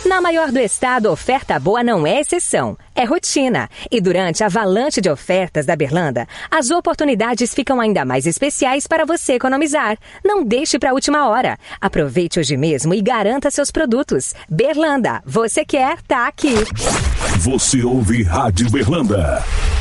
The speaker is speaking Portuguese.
Na maior do estado, oferta boa não é exceção, é rotina. E durante a avalanche de ofertas da Berlanda, as oportunidades ficam ainda mais especiais para você economizar. Não deixe para a última hora. Aproveite hoje mesmo e garanta seus produtos. Berlanda, você quer, tá aqui. Você ouve Rádio Berlanda.